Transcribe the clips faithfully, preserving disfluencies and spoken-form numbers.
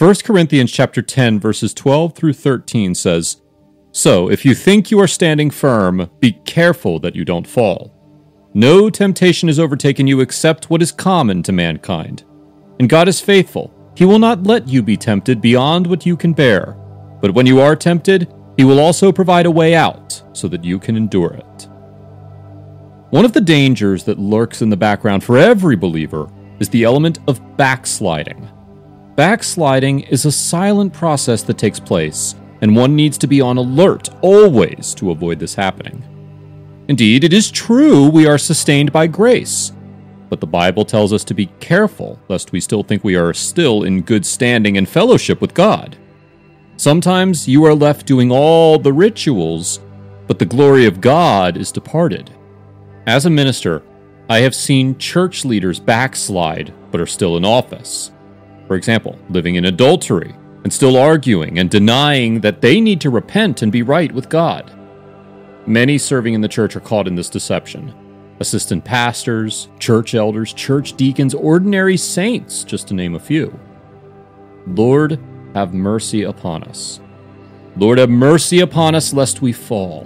First Corinthians chapter ten, verses twelve through thirteen says, "So, if you think you are standing firm, be careful that you don't fall. No temptation has overtaken you except what is common to mankind. And God is faithful. He will not let you be tempted beyond what you can bear. But when you are tempted, He will also provide a way out so that you can endure it." One of the dangers that lurks in the background for every believer is the element of backsliding. Backsliding is a silent process that takes place, and one needs to be on alert always to avoid this happening. Indeed, it is true we are sustained by grace, but the Bible tells us to be careful lest we still think we are still in good standing and fellowship with God. Sometimes you are left doing all the rituals, but the glory of God is departed. As a minister, I have seen church leaders backslide but are still in office. For example, living in adultery and still arguing and denying that they need to repent and be right with God. Many serving in the church are caught in this deception. Assistant pastors, church elders, church deacons, ordinary saints, just to name a few. Lord, have mercy upon us. Lord, have mercy upon us lest we fall.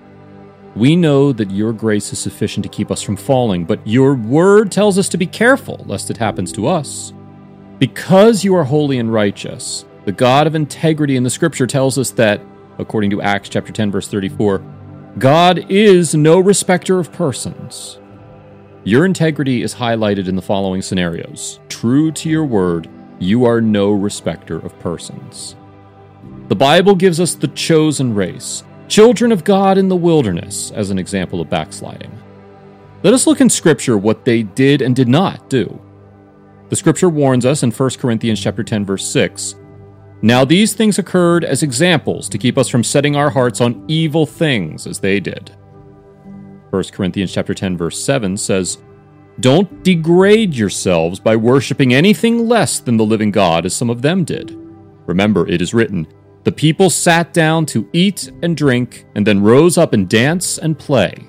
We know that your grace is sufficient to keep us from falling, but your word tells us to be careful lest it happens to us. Because you are holy and righteous, the God of integrity in the Scripture tells us that, according to Acts chapter ten, verse thirty-four, God is no respecter of persons. Your integrity is highlighted in the following scenarios. True to your word, you are no respecter of persons. The Bible gives us the chosen race, children of God in the wilderness, as an example of backsliding. Let us look in Scripture what they did and did not do. The Scripture warns us in First Corinthians chapter ten, verse six, "Now these things occurred as examples to keep us from setting our hearts on evil things as they did." First Corinthians chapter ten, verse seven says, "Don't degrade yourselves by worshiping anything less than the living God as some of them did. Remember, it is written, 'The people sat down to eat and drink and then rose up and dance and play.'"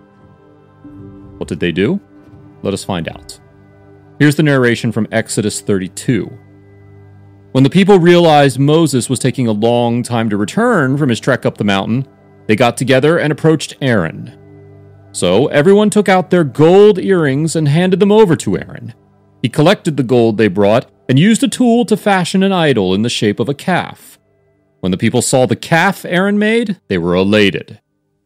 What did they do? Let us find out. Here's the narration from Exodus thirty-two. When the people realized Moses was taking a long time to return from his trek up the mountain, they got together and approached Aaron. So everyone took out their gold earrings and handed them over to Aaron. He collected the gold they brought and used a tool to fashion an idol in the shape of a calf. When the people saw the calf Aaron made, they were elated.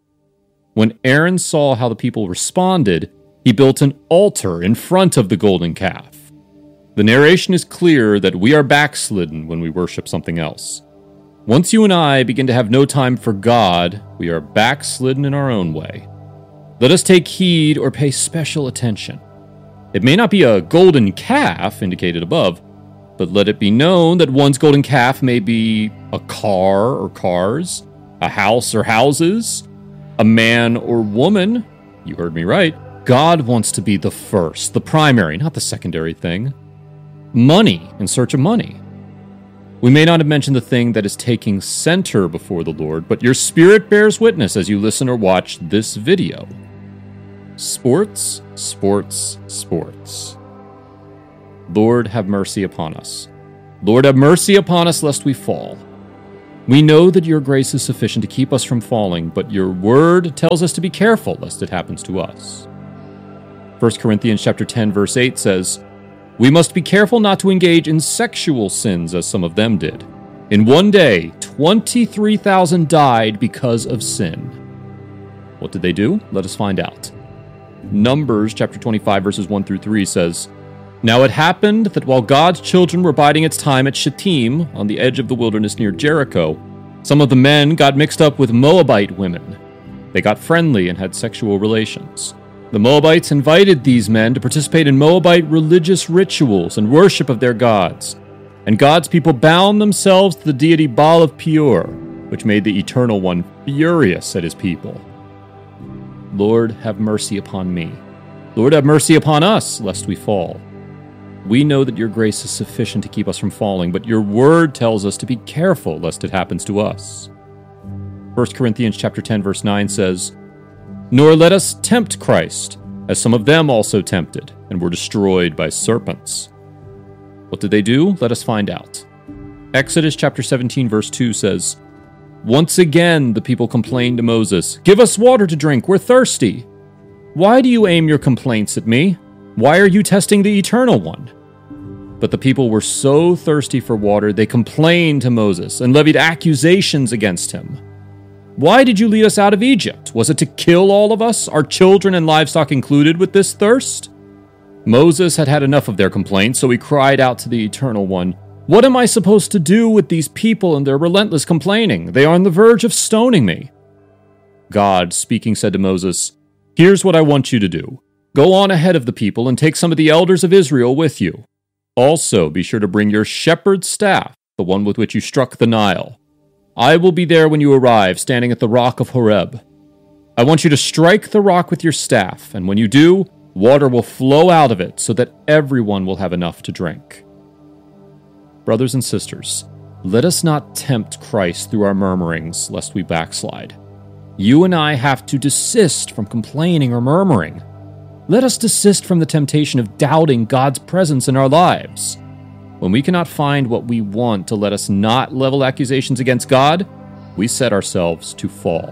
When Aaron saw how the people responded, he built an altar in front of the golden calf. The narration is clear that we are backslidden when we worship something else. Once you and I begin to have no time for God, we are backslidden in our own way. Let us take heed or pay special attention. It may not be a golden calf indicated above, but let it be known that one's golden calf may be a car or cars, a house or houses, a man or woman. You heard me right. God wants to be the first, the primary, not the secondary thing. Money, in search of money. We may not have mentioned the thing that is taking center before the Lord, but your spirit bears witness as you listen or watch this video. Sports, sports, sports. Lord, have mercy upon us. Lord, have mercy upon us lest we fall. We know that your grace is sufficient to keep us from falling, but your word tells us to be careful lest it happens to us. First Corinthians chapter ten, verse eight says, "We must be careful not to engage in sexual sins as some of them did. In one day, twenty-three thousand died because of sin." What did they do? Let us find out. Numbers chapter twenty-five, verses one through three says, "Now it happened that while God's children were biding its time at Shittim, on the edge of the wilderness near Jericho, some of the men got mixed up with Moabite women. They got friendly and had sexual relations. The Moabites invited these men to participate in Moabite religious rituals and worship of their gods. And God's people bound themselves to the deity Baal of Peor, which made the Eternal One furious at his people. Lord, have mercy upon me. Lord, have mercy upon us, lest we fall. We know that your grace is sufficient to keep us from falling, but your word tells us to be careful lest it happens to us. First Corinthians chapter ten, verse nine says, "Nor let us tempt Christ, as some of them also tempted, and were destroyed by serpents." What did they do? Let us find out. Exodus chapter seventeen verse two says, "Once again the people complained to Moses, 'Give us water to drink, we're thirsty.' Why do you aim your complaints at me? Why are you testing the Eternal One?" But the people were so thirsty for water, they complained to Moses and levied accusations against him. "Why did you lead us out of Egypt? Was it to kill all of us, our children and livestock included, with this thirst?" Moses had had enough of their complaints, so he cried out to the Eternal One, "What am I supposed to do with these people and their relentless complaining? They are on the verge of stoning me." God, speaking, said to Moses, "Here's what I want you to do. Go on ahead of the people and take some of the elders of Israel with you. Also, be sure to bring your shepherd's staff, the one with which you struck the Nile. I will be there when you arrive, standing at the rock of Horeb. I want you to strike the rock with your staff, and when you do, water will flow out of it so that everyone will have enough to drink." Brothers and sisters, let us not tempt Christ through our murmurings, lest we backslide. You and I have to desist from complaining or murmuring. Let us desist from the temptation of doubting God's presence in our lives. When we cannot find what we want to let us not level accusations against God, we set ourselves to fall.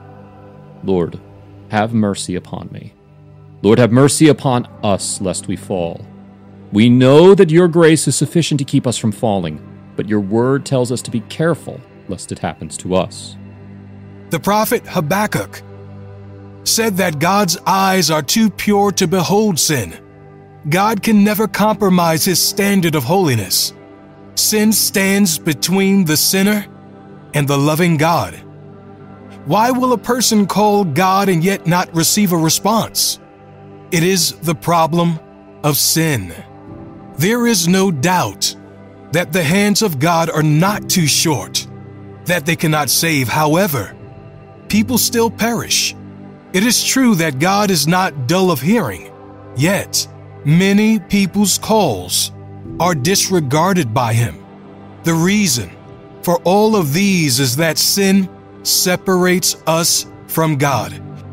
Lord, have mercy upon me. Lord, have mercy upon us, lest we fall. We know that your grace is sufficient to keep us from falling, but your word tells us to be careful, lest it happens to us. The prophet Habakkuk said that God's eyes are too pure to behold sin. God can never compromise his standard of holiness. Sin stands between the sinner and the loving God. Why will a person call God and yet not receive a response? It is the problem of sin. There is no doubt that the hands of God are not too short, that they cannot save. However, people still perish. It is true that God is not dull of hearing, yet many people's calls are disregarded by him. The reason for all of these is that sin separates us from God.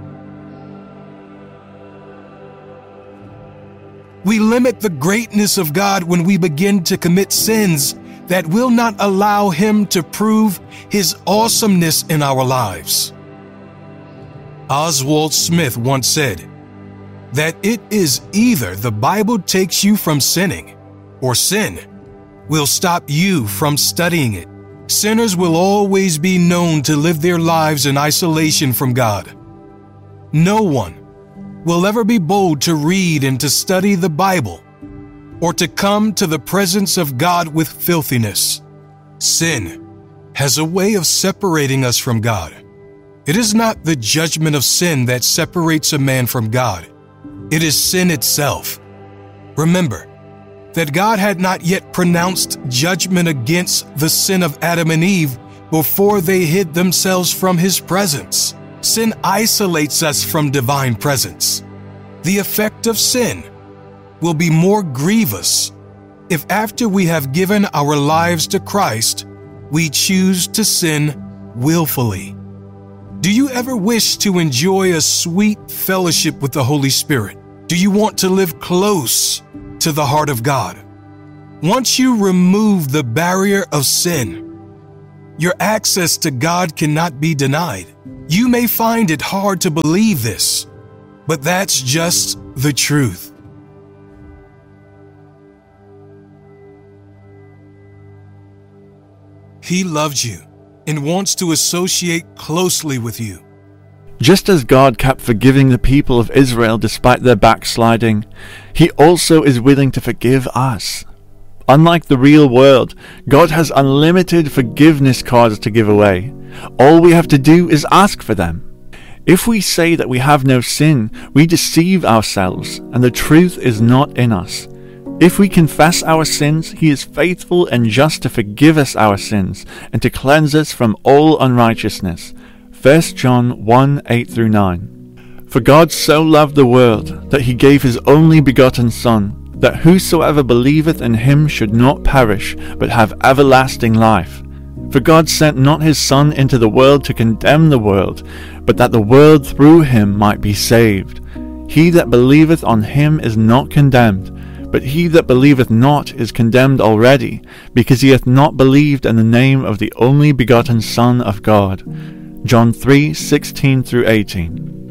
We limit the greatness of God when we begin to commit sins that will not allow him to prove his awesomeness in our lives. Oswald Smith once said that it is either the Bible takes you from sinning, or sin will stop you from studying it. Sinners will always be known to live their lives in isolation from God. No one will ever be bold to read and to study the Bible, or to come to the presence of God with filthiness. Sin has a way of separating us from God. It is not the judgment of sin that separates a man from God. It is sin itself. Remember that God had not yet pronounced judgment against the sin of Adam and Eve before they hid themselves from his presence. Sin isolates us from divine presence. The effect of sin will be more grievous if after we have given our lives to Christ, we choose to sin willfully. Do you ever wish to enjoy a sweet fellowship with the Holy Spirit? Do you want to live close to the heart of God? Once you remove the barrier of sin, your access to God cannot be denied. You may find it hard to believe this, but that's just the truth. He loves you and wants to associate closely with you. Just as God kept forgiving the people of Israel despite their backsliding, he also is willing to forgive us. Unlike the real world, God has unlimited forgiveness cards to give away. All we have to do is ask for them. If we say that we have no sin, we deceive ourselves, and the truth is not in us. If we confess our sins, he is faithful and just to forgive us our sins and to cleanse us from all unrighteousness. First John one, eight through nine. For God so loved the world that he gave his only begotten Son, that whosoever believeth in him should not perish, but have everlasting life. For God sent not his Son into the world to condemn the world, but that the world through him might be saved. He that believeth on him is not condemned, But he that believeth not is condemned already, because he hath not believed in the name of the only begotten Son of God. John three sixteen through eighteen.